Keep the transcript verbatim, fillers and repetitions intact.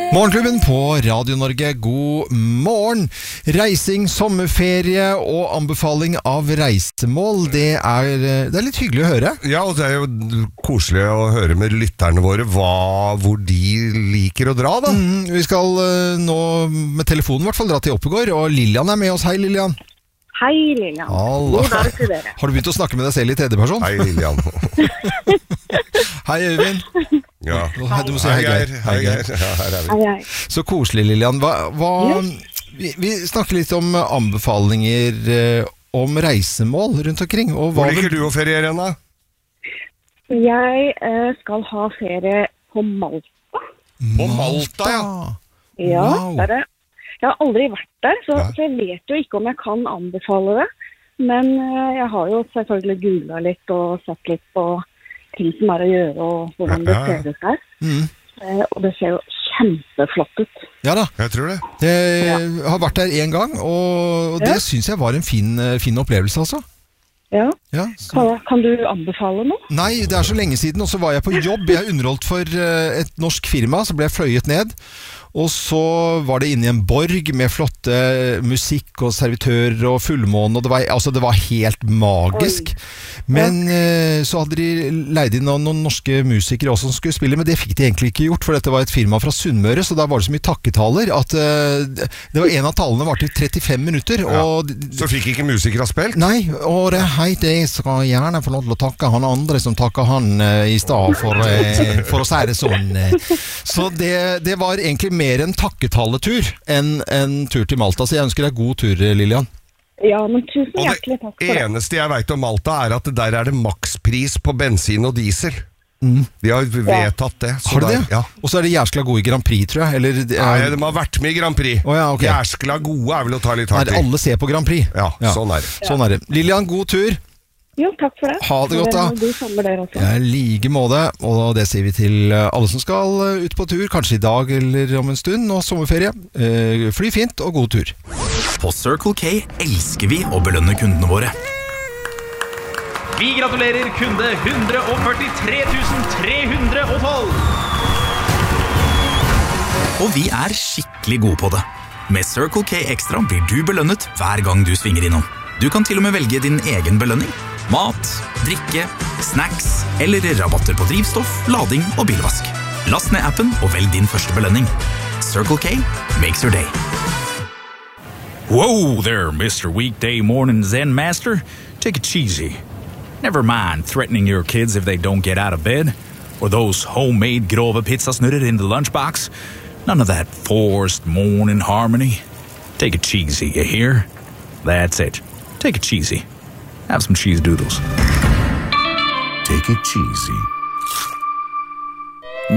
Morgenklubben på Radio Norge, god morgen. Reising, sommerferie og anbefaling av reisemål, det er, det er litt hyggelig å høre. Ja, og det er jo koselig å høre med lytterne våre hva, hvor de liker å dra da. Mm, vi skal uh, nå med telefonen i hvert fall dra til Oppegård, og Lilian er med oss. Hei Lilian. Hei Lilian. Hallo. God dag til dere. Har du begynt å snakke med deg selv i tredje person? Hei Lilian. Hei Øyvind. Ja. Hei, du må si hei Geir. Hei Geir. Ja, her er vi. Hei, hei. Så koselig Lilian. Hva, hva, vi, vi snakker litt om anbefalinger eh, om reisemål rundt omkring. Og hva Hvor liker du å feriere da? Jeg eh, skal ha ferie på Malta. På Malta, ja. Ja, Wow. der er, jeg har aldri vært der, så, Ja. så jeg vet jo ikke om jeg kan anbefale det. Men eh, jeg har jo selvfølgelig googlet litt og sett litt på ting som er å gjøre og hvordan det Ja, ja. ser ut der. Mm. Eh, og det ser jo kjempeflott ut. Ja da. Jeg tror det. Jeg har vært der en gang, og det Ja. synes jeg var en fin, fin opplevelse altså. Ja, Ja, så. kan, kan du anbefale noe? Nei, det er så lenge siden, og så var jeg på jobb. Jeg underholdt for eh, et norsk firma, så ble jeg fløyet ned. Og så var det inne i en borg med flotte musikk og servitører og fullmåne, og det var, altså det var helt magisk. Men eh, så hadde de leid inn noen, noen norske musikere også som skulle spille, men det fikk de egentlig ikke gjort, for dette var et firma fra Sunnmøre, så da var det så mye takketaler at eh, det var en av talene var til trettifem minutter, Ja. og Så fikk ikke musikere spilt? nei, og det heter jeg skal gjerne få lov til å takke han andre som takker han eh, i stad for, eh, for å si det sånn. eh. Så det, det var egentlig mer en takketaletur enn en tur til Malta, så jeg ønsker deg god tur, Lilian. Ja, men tusen Og hjertelig takk det for det. eneste jeg vet om Malta er at der er det makspris på bensin og diesel. Mm. De har vedtatt det. så Har du det? der- Ja. Og så er det jæskla gode i Grand Prix, tror jeg. Eller, det Nei, er, de har vært med i Grand Prix. Å ja, ok. Jærskla gode er vel å ta litt hardt nei, i. alle ser på Grand Prix. Ja, sånn er det. Sånn er det. Lilian, god tur. Jo, takk for det. Ha det godt, da. God sommer dere også. Ja, like måte, og det sier vi til alle som skal ut på tur, kanskje i dag eller om en stund, og sommerferie. Eh, Fly fint og god tur. På Circle K elsker vi å belønne kundene våre. Vi gratulerer kunde one hundred forty-three thousand three hundred twelve. Og vi er skikkelig gode på det. Med Circle K Extra blir du belønnet hver gang du svinger innom. Du kan til og med velge din egen belønning. Mat, drikke, snacks eller rabatter på drivstoff, lading og bilvask. Last ned appen og velg din første belønning. Circle K makes your day. Whoa there, Mister Weekday Morning Zen Master. Take it cheesy. Never mind threatening your kids if they don't get out of bed, or those homemade grove pizzasnurrer in the lunchbox. None of that forced morning harmony. Take it cheesy, you hear? That's it. Take it cheesy. Have some cheese doodles. Take it cheesy.